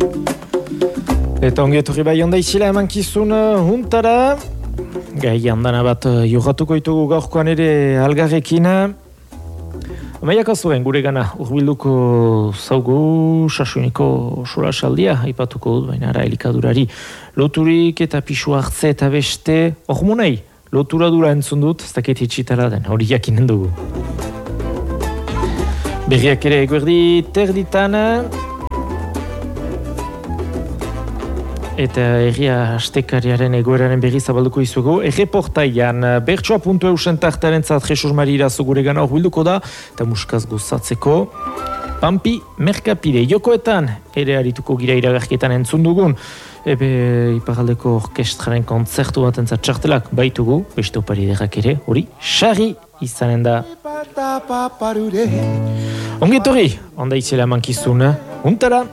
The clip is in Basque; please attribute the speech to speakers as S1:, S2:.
S1: Eta ongetorri bai onda izila emankizun huntara. Gai handana bat jorratuko ditugu gaurkoan ere algarrekin. Maiaka zuen gure gana urbilduko zaugu sasuniko solasaldia aipatuko dut, baina ara elikadurari loturik eta pisu hartze eta beste hormonei lotura dura entzun dut, ez dakit itxitara den, hori jakinen dugu. Berriak ere eguerdi terditan, eta erria astekariaren egoeraren berri zabalduko izugu. Erreportaian bertsoa.eu sentartaren zat Jesus Mari irazu gure gana horbilduko da, eta muskaz gozatzeko. Pampi Merkapide jokoetan ere arituko gira iragarkietan entzun dugun. Iparaldeko orkestraren kontzertu bat entzat txartelak baitugu, beste opari derrak ere, hori sarri izanen da. Ongetorri, onda itzela mankizun, untara!